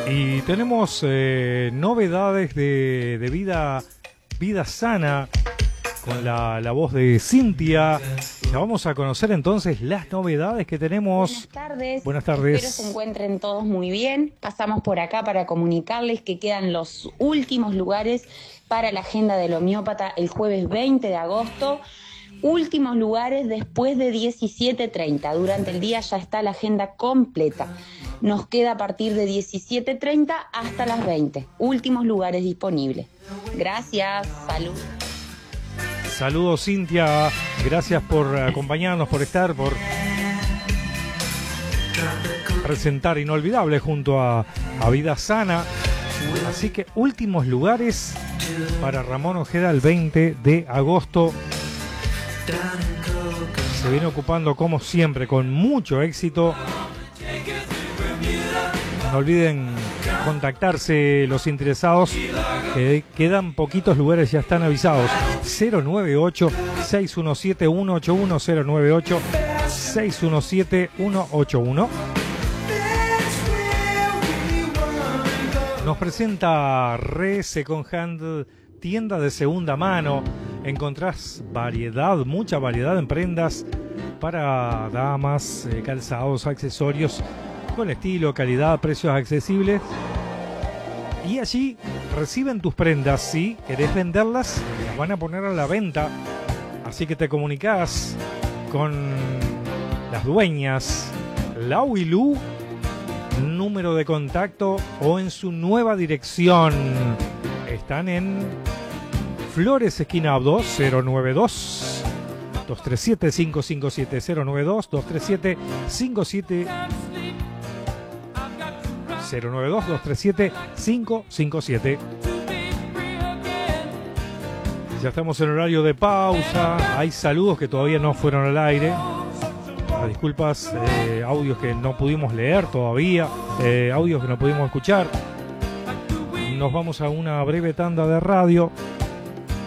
Y tenemos novedades de vida sana con la voz de Cintia. Ya vamos a conocer entonces las novedades que tenemos. Buenas tardes. Buenas tardes. Espero se encuentren todos muy bien. Pasamos por acá para comunicarles que quedan los últimos lugares para la agenda del homeópata el jueves 20 de agosto. Últimos lugares después de 17:30. Durante el día ya está la agenda completa. Nos queda a partir de 17:30 hasta las 20. Últimos lugares disponibles. Gracias. Salud. Saludos, Cintia. Gracias por acompañarnos, por estar, por presentar Inolvidable junto a Vida Sana. Así que últimos lugares para Ramón Ojeda el 20 de agosto. Se viene ocupando como siempre con mucho éxito. No olviden contactarse los interesados, que quedan poquitos lugares, ya están avisados. 098-617-181, 098-617-181. Nos presenta Re Second Hand, tienda de segunda mano. Encontrás variedad, mucha variedad en prendas para damas, calzados, accesorios, con estilo, calidad, precios accesibles. Y allí reciben tus prendas. Si querés venderlas, las van a poner a la venta. Así que te comunicás con las dueñas, Lau y Lu, número de contacto o en su nueva dirección. Están en Flores, esquina 2, 092 237 557, 092 237 57 092 237 557. Ya estamos en horario de pausa. Hay saludos que todavía no fueron al aire. Disculpas, audios que no pudimos leer todavía, audios que no pudimos escuchar. Nos vamos a una breve tanda de radio.